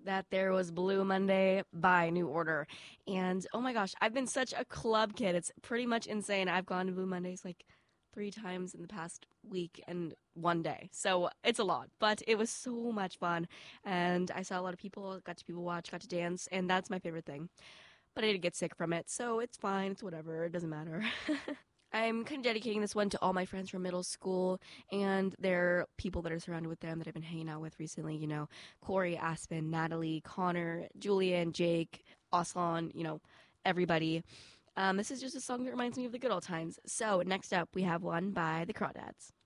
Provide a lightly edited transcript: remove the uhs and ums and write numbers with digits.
that there was Blue Monday by New Order. And oh my gosh, I've been such a club kid. It's pretty much insane. I've gone to Blue Mondays like 3 times in the past week and one day. So it's a lot, but it was so much fun. And I saw a lot of people, got to people watch, got to dance, and that's my favorite thing. But I did get sick from it, so it's fine. It's whatever. It doesn't matter. I'm kind of dedicating this one to all my friends from middle school and their people that are surrounded with them that I've been hanging out with recently. Corey, Aspen, Natalie, Connor, Julian, Jake, Aslan, everybody. This is just a song that reminds me of the good old times. So next up, we have one by the Crawdads.